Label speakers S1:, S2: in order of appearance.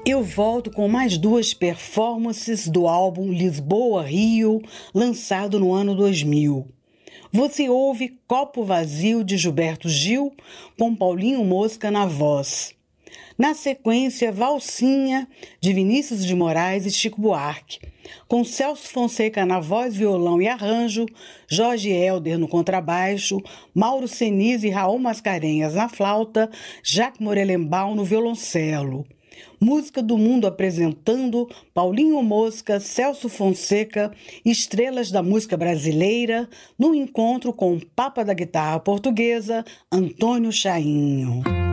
S1: Eu volto com mais duas performances do álbum Lisboa-Rio, lançado no ano 2000. Você ouve Copo Vazio, de Gilberto Gil, com Paulinho Mosca na voz. Na sequência, Valsinha, de Vinícius de Moraes e Chico Buarque, com Celso Fonseca na voz, violão e arranjo, Jorge Helder no contrabaixo, Mauro Ceniz e Raul Mascarenhas na flauta, Jacques Morelenbaum no violoncelo. Música do Mundo apresentando Paulinho Mosca, Celso Fonseca, estrelas da música brasileira, no encontro com o Papa da Guitarra Portuguesa, Antônio Chainho.